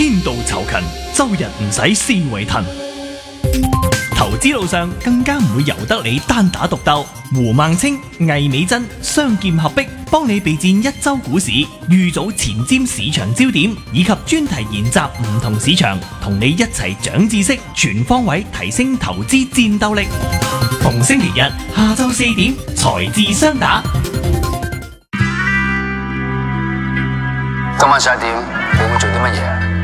天道酬勤，周日唔使思維騰。投資路上更加唔會由得你單打獨鬥。胡孟青、魏美珍雙劍合璧，幫你備戰一周股市，預早前瞻市場焦點，以及專題研習唔同市場，同你一齊長知識，全方位提升投資戰鬥力。逢星期日下晝4點，財智雙打。 今晚11點，你會做啲乜嘢？